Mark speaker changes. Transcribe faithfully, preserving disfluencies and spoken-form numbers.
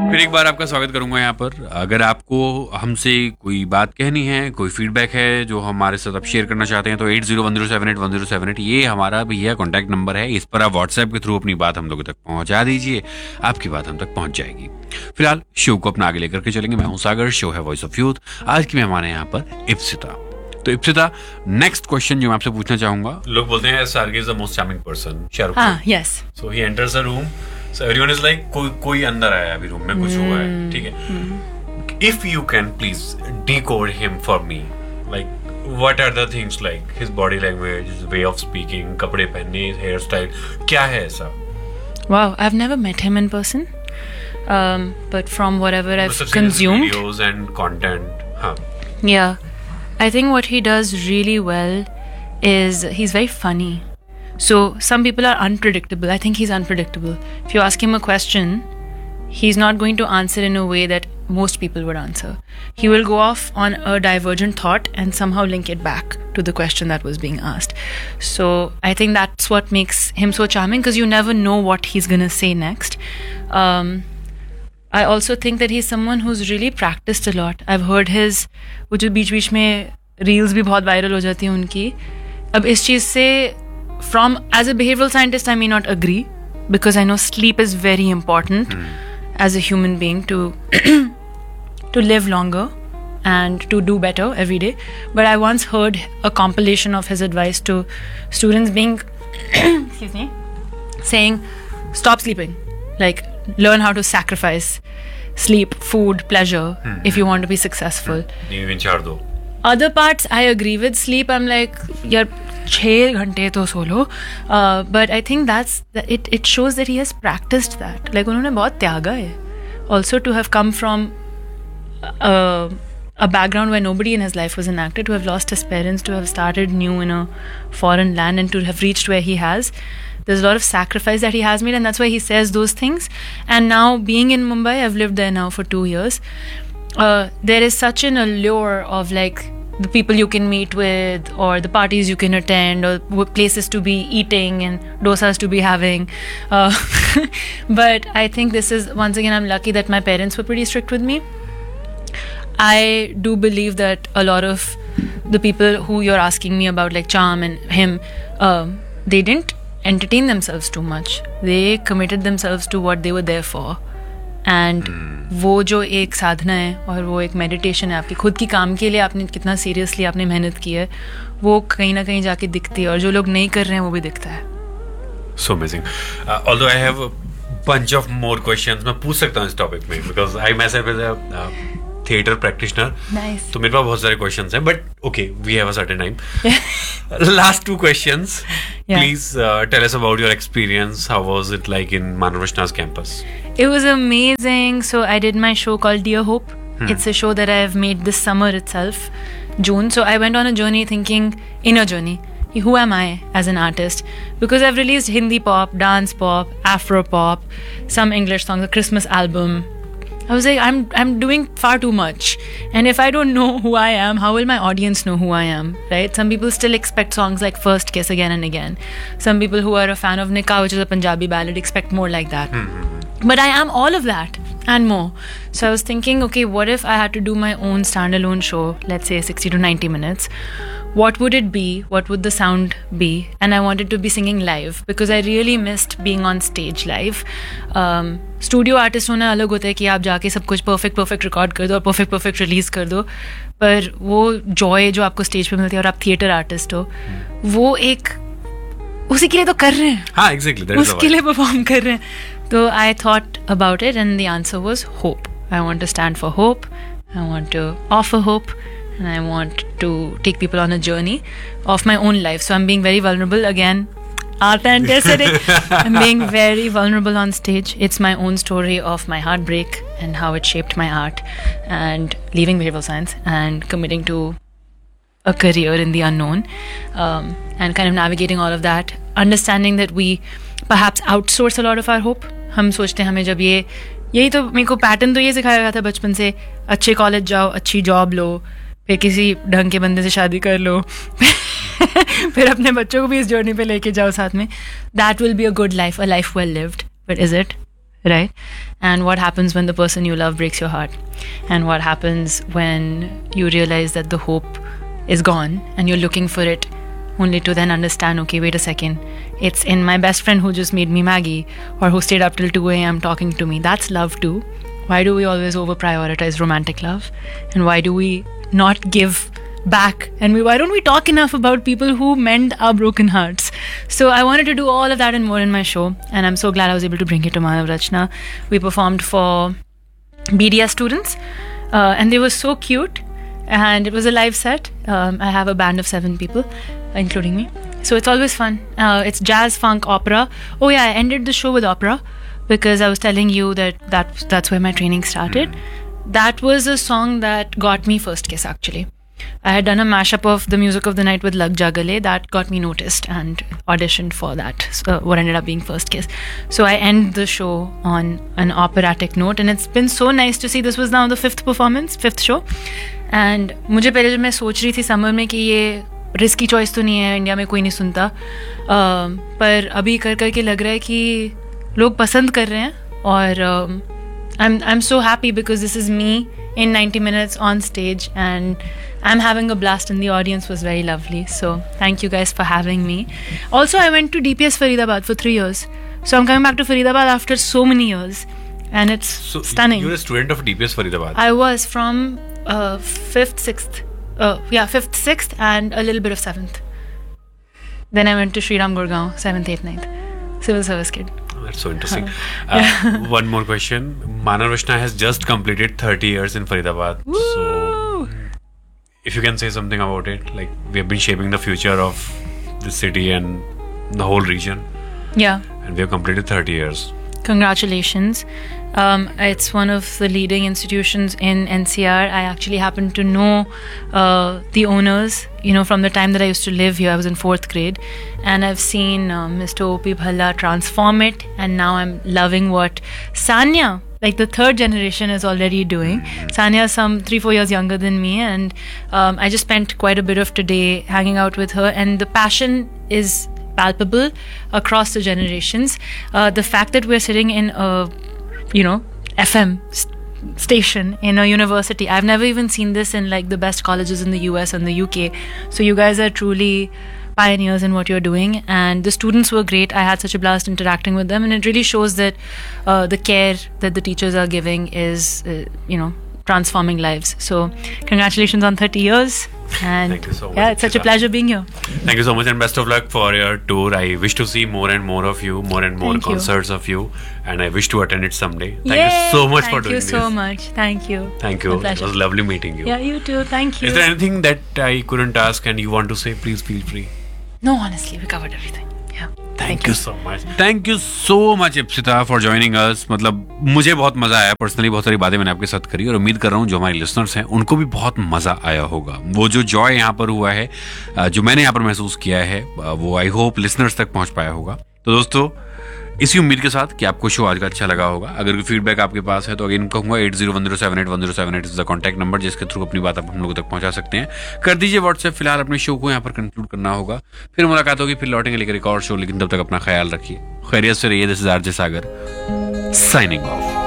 Speaker 1: फिर एक बार आपका स्वागत करूंगा यहाँ पर। अगर आपको हमसे कोई बात कहनी है, कोई फीडबैक है जो हमारे साथ आप शेयर करना चाहते हैं, तो eight zero one zero seven eight one zero seven eight ये हमारा भैया कॉन्टैक्ट नंबर है। इस पर आप व्हाट्सएप के थ्रू अपनी बात हम लोगों तक पहुंचा दीजिए, आपकी बात हम तक पहुंच जाएगी। फिलहाल शो को अपना आगे लेकर के चलेंगे। मैं हूं सागर, शो है वॉइस ऑफ यूथ। आज की मेहमान है यहाँ पर इप्सिता। तो इप्सिता, नेक्स्ट क्वेश्चन जो मैं आपसे पूछना चाहूंगा, लोग बोलते हैं सार्गी is the most charming person, Shahrukh Khan.
Speaker 2: Yes.
Speaker 1: So he enters a room, so everyone is like कोई कोई अंदर आया अभी रूम में, कुछ हुआ है, ठीक है। If you can please decode him for me, like what are the things like his body language, his way of speaking, कपड़े पहनने, hair style, क्या है ऐसा?
Speaker 2: Wow, I've never met him in person, um, but from whatever I've consumed,
Speaker 1: videos and content, हाँ.
Speaker 2: Yeah, I think what he does really well is he's very funny. So some people are unpredictable. I think he's unpredictable. If you ask him a question, he's not going to answer in a way that most people would answer. He will go off on a divergent thought and somehow link it back to the question that was being asked. So I think that's what makes him so charming, because you never know what he's going to say next. Um, I also think that he's someone who's really practiced a lot. I've heard his, वो जो बीच बीच में reels भी बहुत viral हो जाती हैं उनकी. अब इस चीज़ से From as a behavioral scientist, I may not agree, because I know sleep is very important mm. as a human being to to live longer and to do better every day. But I once heard a compilation of his advice to students being excuse me, saying stop sleeping, like learn how to sacrifice sleep, food, pleasure mm. if you want to be successful.
Speaker 1: Mm.
Speaker 2: Other parts I agree with. Sleep, I'm like, yaar, छः घंटे तो सो लो, but I think that's it it shows that he has practised that. Like उन्होंने बहुत त्यागा है. Also to have come from a background where nobody in his life was an actor, to have lost his parents, to have started new in a foreign land, and to have reached where he has. There's a lot of sacrifice that he has made, and that's why he says those things. And now, being in Mumbai, I've lived there now for two years. Uh, there is such an allure of like the people you can meet with, or the parties you can attend, or places to be eating and dosas to be having. Uh, but I think this is, once again, I'm lucky that my parents were pretty strict with me. I do believe that a lot of the people who you're asking me about, like Charm and him, uh, they didn't entertain themselves too much. They committed themselves to what they were there for. And वो जो एक साधना है और वो एक meditation है आपकी खुद की काम के लिए, आपने कितना सीरियसली आपने मेहनत की है, वो कहीं ना कहीं जाके दिखती है, और जो लोग नहीं कर रहे हैं वो भी दिखता है.
Speaker 1: So amazing. Although I have bunch of more questions. मैं पूछ सकता हूँ इस टॉपिक में, because I myself as a theatre practitioner, तो मेरे पास बहुत सारे क्वेश्चंस हैं, but okay, we have a certain time. Last two questions. Please uh, tell us about your experience. How was it like in Manavashna's campus?
Speaker 2: It was amazing. So I did my show called Dear Hope. Hmm. It's a show that I have made this summer itself, June. So I went on a journey thinking, inner journey. Who am I as an artist? Because I've released Hindi pop, dance pop, Afro pop, some English songs, a Christmas album. I was like, I'm I'm doing far too much. And if I don't know who I am, how will my audience know who I am, right? Some people still expect songs like First Kiss again and again. Some people who are a fan of Nikah, which is a Punjabi ballad, expect more like that. Mm-hmm. But I am all of that and more. So I was thinking, okay, what if I had to do my own standalone show, let's say sixty to ninety minutes? What would it be? What would the sound be? And I wanted to be singing live, because I really missed being on stage live. Um, studio artist होना अलग होता है कि आप जाके सब कुछ perfect perfect record कर दो और परफेक्ट परफेक्ट रिलीज कर दो, पर वो जॉय जो आपको स्टेज पे मिलती है और आप थिएटर आर्टिस्ट हो, वो एक उसी के लिए तो कर रहे हैं.
Speaker 1: हाँ, एग्जैक्टली,
Speaker 2: उसके लिए परफॉर्म कर रहे हैं. तो I thought about it and the answer was hope. I want to stand for hope. I want to offer hope. And I want to take people on a journey of my own life. So I'm being very vulnerable again. Art and aesthetic. I'm being very vulnerable on stage. It's my own story of my heartbreak and how it shaped my art, and leaving behavioral science and committing to a career in the unknown, um, and kind of navigating all of that. Understanding that we perhaps outsource a lot of our hope. हम सोचते हैं हमें जब ये यही तो मेरे को पैटर्न तो ये सिखाया गया था बचपन से, अच्छे कॉलेज जाओ, अच्छी जॉब लो, फिर किसी ढंग के बंदे से शादी कर लो, फिर अपने बच्चों को भी इस जर्नी पे लेके जाओ साथ में. That will be a good life, a life well lived. But is it? right? And what happens when the person you love breaks your heart? And what happens when you realize that the hope is gone and you're looking for it only to then understand, okay, wait a second, it's in my best friend who just made me Maggie or who stayed up till two a.m. talking to me. That's love too. Why do we always over prioritize romantic love? And why do we not give back? And we, why don't we talk enough about people who mend our broken hearts? So I wanted to do all of that and more in my show, and I'm so glad I was able to bring it to Manav Rachna. We performed for B D S students, uh, and they were so cute, and it was a live set. Um, I have a band of seven people, including me. So it's always fun. Uh, it's jazz, funk, opera. Oh yeah, I ended the show with opera because I was telling you that, that that's where my training started. Mm. That was a song that got me first kiss, actually. I had done a mashup of the music of the night with Lag Ja Gale. That got me noticed and auditioned for that, so what ended up being first kiss. So I end the show on an operatic note, and it's been so nice to see. This was now the fifth performance, fifth show. And मुझे पहले जब मैं सोच रही थी summer में कि ये रिस्की चॉइस तो नहीं है, इंडिया में कोई नहीं सुनता, uh, पर अभी कर करके लग रहा है कि लोग पसंद कर रहे हैं. और I'm I'm so happy because this is me in ninety minutes on stage, and I'm having a blast, and the audience was very lovely. So thank you guys for having me. Also, I went to D P S Faridabad for three years. So I'm coming back to Faridabad after so many years, and it's
Speaker 1: so
Speaker 2: stunning.
Speaker 1: You're a student of D P S Faridabad.
Speaker 2: I was from uh, fifth, sixth, uh, yeah, fifth, sixth, and a little bit of seventh. Then I went to Shri Ram Gurgaon, seventh, eighth, ninth. Civil service kid.
Speaker 1: That's so interesting. Uh, one more question. Manav Rachna has just completed thirty years in Faridabad.
Speaker 2: Woo!
Speaker 1: So, if you can say something about it, like we have been shaping the future of the city and the whole region.
Speaker 2: Yeah.
Speaker 1: And we have completed thirty years.
Speaker 2: Congratulations. Um, it's one of the leading institutions in N C R. I actually happen to know uh, the owners, you know, from the time that I used to live here. I was in fourth grade, and I've seen uh, Mister O P Bhalla transform it, and now I'm loving what Sanya, like the third generation, is already doing. Mm-hmm. Sanya is some three, four years younger than me, and um, I just spent quite a bit of today hanging out with her, and the passion is palpable across the generations. Uh, the fact that we're sitting in a, you know, F M st- station in a university, I've never even seen this in like the best colleges in the U S and the U K. So you guys are truly pioneers in what you're doing, and the students were great. I had such a blast interacting with them, and it really shows that uh, the care that the teachers are giving is, uh, you know, transforming lives. So congratulations on thirty years. And
Speaker 1: thank you so much.
Speaker 2: Yeah, it's such a pleasure being here.
Speaker 1: Thank you so much, and best of luck for your tour. I wish to see more and more of you, more and more
Speaker 2: Thank
Speaker 1: concerts
Speaker 2: you.
Speaker 1: of you, and I wish to attend it someday. Thank
Speaker 2: Yay!
Speaker 1: you so much
Speaker 2: Thank
Speaker 1: for doing
Speaker 2: you
Speaker 1: this.
Speaker 2: Thank you so much. Thank you.
Speaker 1: Thank you.
Speaker 2: My
Speaker 1: It
Speaker 2: pleasure.
Speaker 1: was lovely meeting you.
Speaker 2: Yeah, you too. Thank you.
Speaker 1: Is there anything that I couldn't ask and you want to say? Please feel free.
Speaker 2: No, honestly, we covered everything. Yeah.
Speaker 1: Thank you so much. Thank you so much, Ipsita, for joining us. मतलब मुझे बहुत मजा आया. Personally बहुत सारी बातें मैंने आपके साथ करी, और उम्मीद कर रहा हूँ जो हमारे लिसनर्स हैं उनको भी बहुत मजा आया होगा. वो जो जॉय यहाँ पर हुआ है, जो मैंने यहाँ पर महसूस किया है, वो आई होप लिसनर्स तक पहुँच पाया होगा. तो दोस्तों, इसी उम्मीद के साथ कि आपको शो आज का अच्छा लगा होगा. अगर कोई फीडबैक आपके पास है तो अगेन कहूँगा eight zero one zero seven eight one zero seven eight is the contact number, जिसके थ्रू अपनी बात आप हम लोगों तक पहुंचा सकते हैं. कर दीजिए व्हाट्सएप. फिलहाल अपने शो को यहाँ पर कंक्लूड करना होगा. फिर मुलाकात होगी, फिर लौटेंगे लेकर एक और शो. लेकिन तब तक अपना ख्याल रखिए. खैरियत से रहिए. This is RJ Sagar signing off.